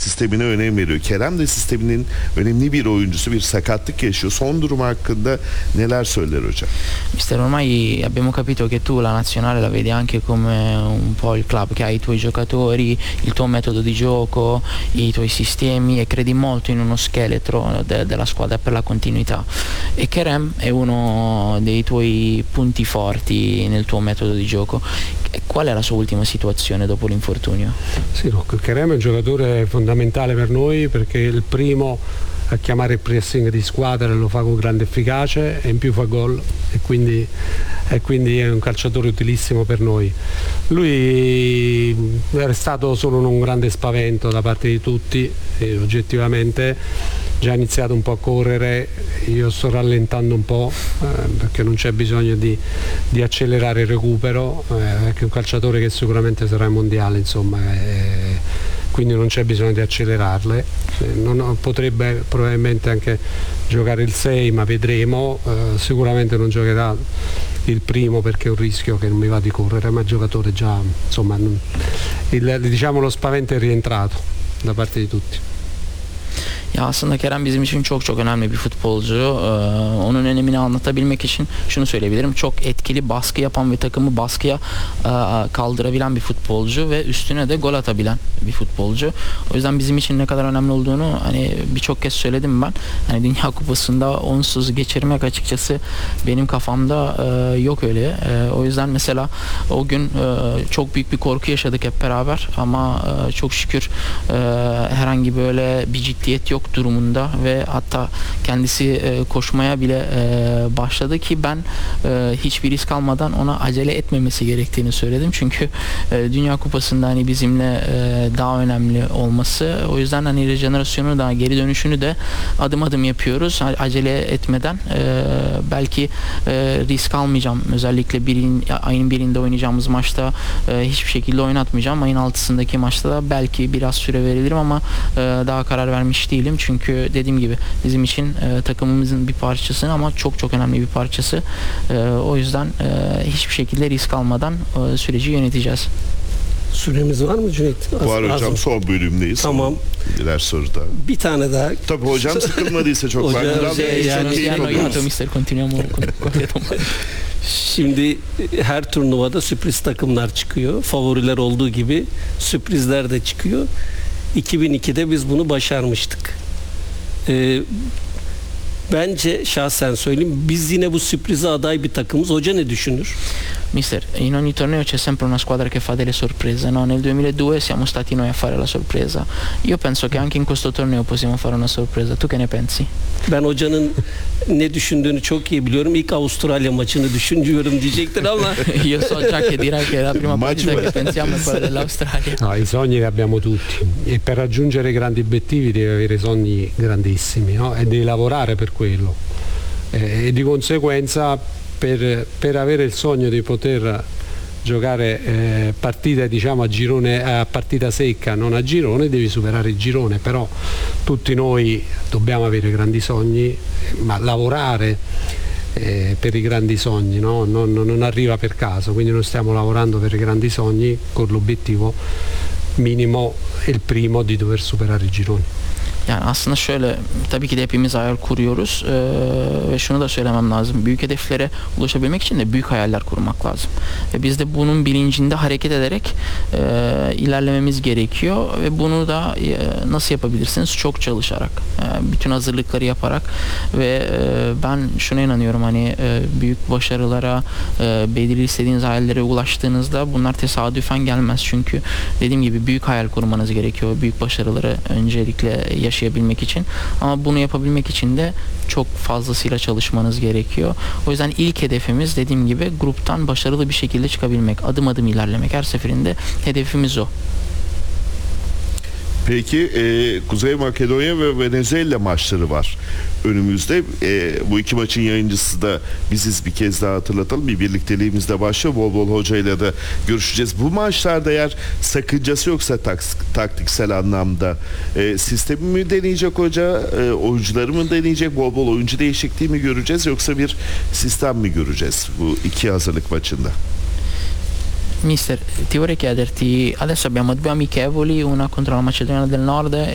sistemine önem veriyor. Kerem de sisteminin önemli bir oyuncusu, bir sakatlık yaşıyor. Son durumu hakkında neler söyler hocam? Mister, ormai abbiamo capito che tu la nazionale la vedi anche come un po' il club, che hai i tuoi giocatori, il tuo metodo di gioco, i tuoi sistemi, e credi molto in uno scheletro della squadra per la continuità, e Kerem è uno dei tuoi punti forti nel tuo metodo di gioco. Qual è la sua ultima situazione dopo l'infortunio? Sì, no, Kerem è un giocatore fondamentale per noi, perché è il primo a chiamare il pressing di squadra e lo fa con grande efficacia, e in più fa gol, e quindi è un calciatore utilissimo per noi. Lui è stato solo un grande spavento da parte di tutti, e oggettivamente già ha iniziato un po' a correre, io sto rallentando un po', perché non c'è bisogno di accelerare il recupero, perché è un calciatore che sicuramente sarà mondiale, insomma, quindi non c'è bisogno di accelerarle. Potrebbe probabilmente anche giocare il 6, ma vedremo. Sicuramente non giocherà il primo, perché è un rischio che non mi va di correre, ma il giocatore già, insomma, diciamo lo spavento è rientrato da parte di tutti. Ya aslında Kerem bizim için çok çok önemli bir futbolcu. Onun önemini anlatabilmek için şunu söyleyebilirim. Çok etkili baskı yapan ve takımı baskıya kaldırabilen bir futbolcu ve üstüne de gol atabilen bir futbolcu. O yüzden bizim için ne kadar önemli olduğunu hani birçok kez söyledim ben. Hani Dünya Kupası'nda onsuz geçirmek açıkçası benim kafamda yok öyle. O yüzden mesela o gün çok büyük bir korku yaşadık hep beraber, ama çok şükür herhangi böyle bir ciddiyet yok durumunda ve hatta kendisi koşmaya bile başladı ki ben hiçbir risk almadan ona acele etmemesi gerektiğini söyledim. Çünkü Dünya Kupası'nda hani bizimle daha önemli olması. O yüzden hani rejenerasyonu da, geri dönüşünü de adım adım yapıyoruz. Acele etmeden belki risk almayacağım. Özellikle ayın birinde oynayacağımız maçta hiçbir şekilde oynatmayacağım. Ayın 6'sındaki maçta da belki biraz süre verilirim, ama daha karar vermiş değilim. Çünkü dediğim gibi bizim için takımımızın bir parçası, ama çok çok önemli bir parçası. O yüzden hiçbir şekilde risk almadan süreci yöneteceğiz. Süremiz var mı Cüneyt? Var hocam, son bölümdeyiz. Tamam. Birer soruda. Bir tane daha. Tabii hocam sıkılmadıysa çok var. Şimdi her turnuvada sürpriz takımlar çıkıyor. Favoriler olduğu gibi sürprizler de çıkıyor. 2002'de biz bunu başarmıştık. Bence şahsen söyleyeyim, biz yine bu sürprize aday bir takımız. Hoca ne düşünür? Mister, in ogni torneo c'è sempre una squadra che fa delle sorprese, no? Nel 2002 siamo stati noi a fare la sorpresa. Io penso che anche in questo torneo possiamo fare una sorpresa. Tu che ne pensi? Ben hocanın ne düşündüğünü çok iyi biliyorum. İlk Avustralya maçını düşünüyorum diyecektir ama Io so già che dirà che la prima partita che pensiamo è quella dell'Australia. No, i sogni li abbiamo tutti, e per raggiungere grandi obiettivi devi avere sogni grandissimi, no? E devi lavorare per quello, e di conseguenza per avere il sogno di poter giocare partite, diciamo, a girone, a partita secca, non a girone, devi superare il girone. Però tutti noi dobbiamo avere grandi sogni, ma lavorare per i grandi sogni, no? Non arriva per caso, quindi noi stiamo lavorando per i grandi sogni con l'obiettivo minimo, il primo, di dover superare i gironi. Yani aslında şöyle, tabii ki de hepimiz hayal kuruyoruz ve şunu da söylemem lazım. Büyük hedeflere ulaşabilmek için de büyük hayaller kurmak lazım. Ve biz de bunun bilincinde hareket ederek ilerlememiz gerekiyor ve bunu da nasıl yapabilirsiniz? Çok çalışarak, bütün hazırlıkları yaparak ve ben şuna inanıyorum, hani büyük başarılara, belirli istediğiniz hayallere ulaştığınızda bunlar tesadüfen gelmez. Çünkü dediğim gibi büyük hayal kurmanız gerekiyor. Büyük başarıları öncelikle yaşayabilmek için, ama bunu yapabilmek için de çok fazlasıyla çalışmanız gerekiyor. O yüzden ilk hedefimiz, dediğim gibi, gruptan başarılı bir şekilde çıkabilmek, adım adım ilerlemek. Her seferinde hedefimiz o. Peki Kuzey Makedonya ve Venezuela maçları var önümüzde. Bu iki maçın yayıncısı da biziz, bir kez daha hatırlatalım. Bir birlikteliğimiz de başlıyor. Bol bol hocayla da görüşeceğiz. Bu maçlarda eğer sakıncası yoksa taktiksel anlamda sistemi mi deneyecek hoca? Oyuncuları mı deneyecek? Bol bol oyuncu değişikliği mi göreceğiz? Yoksa bir sistem mi göreceğiz bu iki hazırlık maçında? Mister, ti vorrei chiederti, adesso abbiamo due amichevoli, una contro la Macedonia del Nord